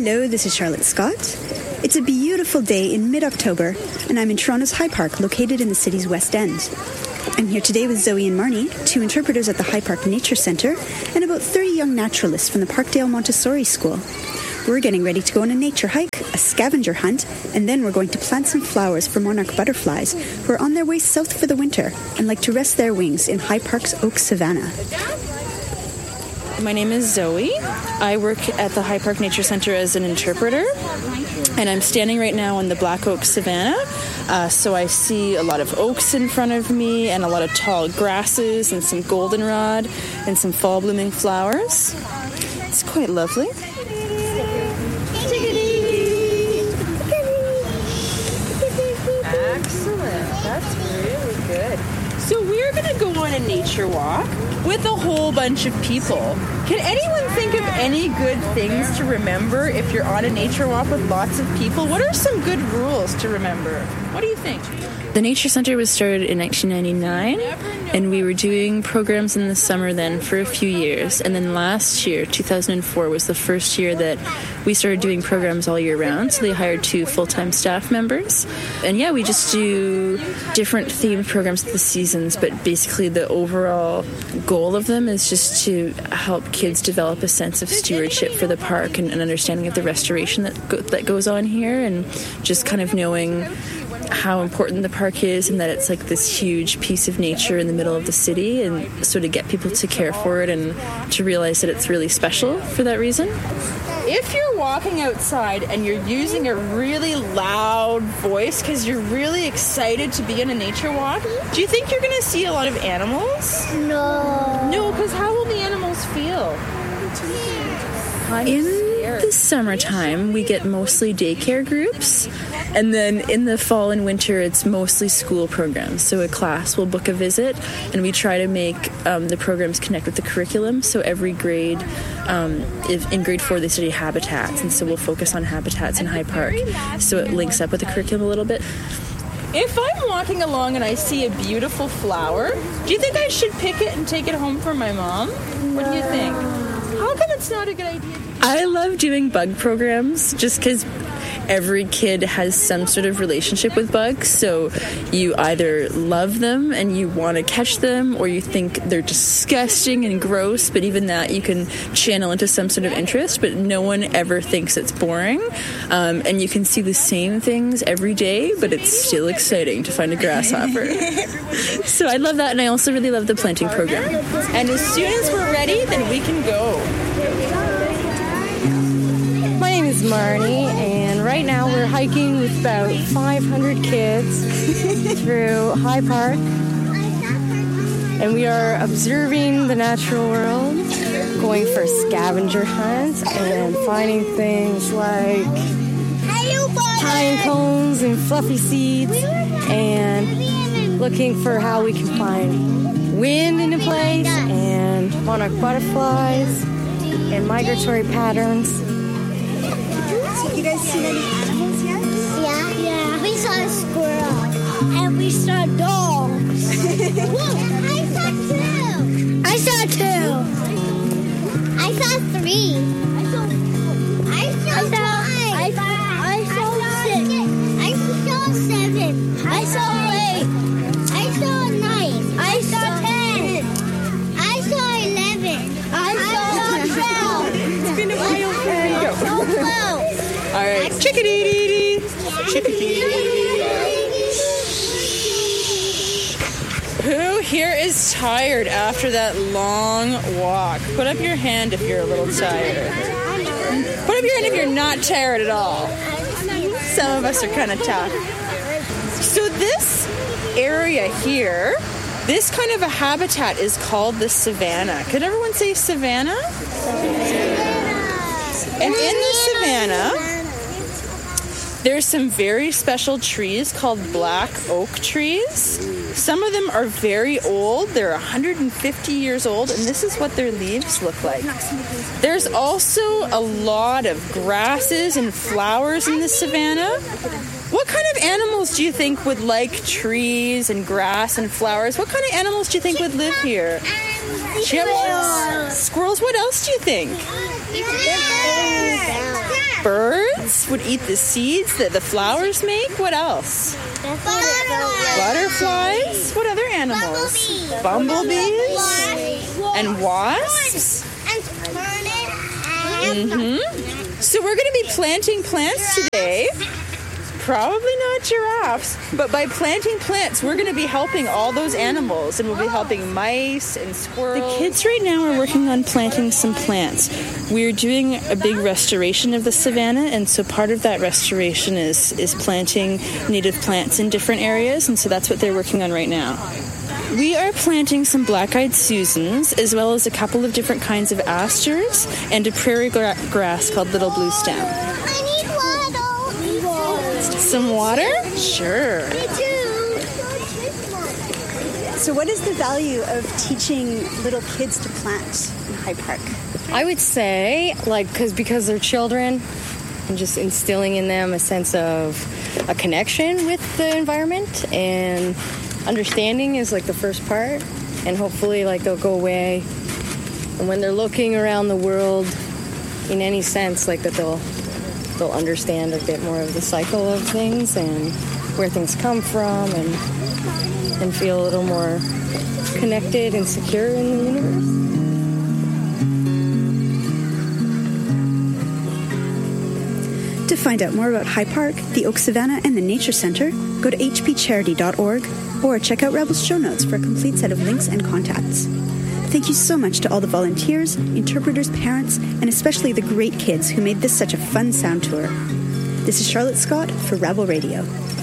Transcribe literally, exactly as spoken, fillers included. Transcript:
Hello, this is Charlotte Scott. It's a beautiful day in mid-October, and I'm in Toronto's High Park, located in the city's West End. I'm here today with Zoe and Marnie, two interpreters at the High Park Nature Centre, and about thirty young naturalists from the Parkdale Montessori School. We're getting ready to go on a nature hike, a scavenger hunt, and then we're going to plant some flowers for monarch butterflies who are on their way south for the winter and like to rest their wings in High Park's Oak Savanna. My name is Zoe. I work at the High Park Nature Centre as an interpreter, and I'm standing right now in the Black Oak Savanna. Uh, so I see a lot of oaks in front of me and a lot of tall grasses and some goldenrod and some fall blooming flowers. It's quite lovely. Excellent. That's really good. So we're going to go on a nature walk with a whole bunch of people. Can anyone think of any good things to remember if you're on a nature walk with lots of people? What are some good rules to remember? What do you think? The Nature Centre was started in nineteen ninety-nine, and we were doing programs in the summer then for a few years. And then last year, two thousand four, was the first year that we started doing programs all year round. So they hired two full-time staff members. And yeah, we just do different themed programs at the seasons, but basically the overall goal of them is just to help kids develop a sense of stewardship for the park and an understanding of the restoration that go- that goes on here, and just kind of knowing how important the park is and that it's like this huge piece of nature in the middle of the city, and so to get people to care for it and to realize that it's really special for that reason. If you're walking outside and you're using a really loud voice because you're really excited to be on a nature walk, do you think you're going to see a lot of animals? No. No, because how will the animals feel? In the summertime, we get mostly daycare groups, and then in the fall and winter, it's mostly school programs. So a class will book a visit, and we try to make um, the programs connect with the curriculum. So every grade, um, if in grade four, they study habitats, and so we'll focus on habitats in High Park. So it links up with the curriculum a little bit. If I'm walking along and I see a beautiful flower, do you think I should pick it and take it home for my mom? What do you think? How come it's not a good idea? I love doing bug programs just because every kid has some sort of relationship with bugs. So you either love them and you want to catch them, or you think they're disgusting and gross, but even that you can channel into some sort of interest, but no one ever thinks it's boring. Um, and you can see the same things every day, but it's still exciting to find a grasshopper. So I love that, and I also really love the planting program. And as soon as we're ready, then we can go. My name is Marnie, and right now we're hiking with about five hundred kids through High Park, and we are observing the natural world, going for scavenger hunts and finding things like pine cones and fluffy seeds, and looking for how we can find wind in a place and monarch butterflies and migratory patterns. You guys seen any animals yet? Yeah. Yeah. We saw a squirrel. And we saw dogs. Whoa, I saw two. I saw two. I saw three. I saw I saw five. I saw, I saw six. I saw seven. I saw eight. I saw nine. I saw ten. I saw eleven. I saw twelve. It's been a while. There you I saw twelve. All right, chickadee-dee-dee. Chickadee-dee-dee. Who here is tired after that long walk? Put up your hand if you're a little tired. Put up your hand if you're not tired at all. Some of us are kind of tough. So this area here, this kind of a habitat is called the savanna. Could everyone say savanna? And in the savanna, there's some very special trees called black oak trees. Some of them are very old. They're one hundred fifty years old, and this is what their leaves look like. There's also a lot of grasses and flowers in the savanna. What kind of animals do you think would like trees and grass and flowers? What kind of animals do you think would live here? Chipmunks? Squirrels? What else do you think? birds would eat the seeds that the flowers make. What else? Butterflies. Butterflies. What other animals? Bumblebees. Bumblebees. And wasps. And turnip. Mm-hmm. So we're going to be planting plants today. Probably not giraffes, but by planting plants, we're going to be helping all those animals, and we'll be helping mice and squirrels. The kids right now are working on planting some plants. We're doing a big restoration of the savanna, and so part of that restoration is, is planting native plants in different areas, and so that's what they're working on right now. We are planting some black-eyed Susans, as well as a couple of different kinds of asters, and a prairie gra- grass called Little Blue Stem. I need water. Some water? Sure. Me too. So what is the value of teaching little kids to plant in High Park? I would say, like, cause, because they're children, and just instilling in them a sense of a connection with the environment, and understanding is like the first part, and hopefully like they'll go away, and when they're looking around the world in any sense, like that they'll they'll understand a bit more of the cycle of things and where things come from, and and feel a little more connected and secure in the universe. To find out more about High Park, the Oak Savanna, and the Nature Center, go to h p charity dot org or check out Rebel's show notes for a complete set of links and contacts. Thank you so much to all the volunteers, interpreters, parents, and especially the great kids who made this such a fun sound tour. This is Charlotte Scott for Rebel Radio.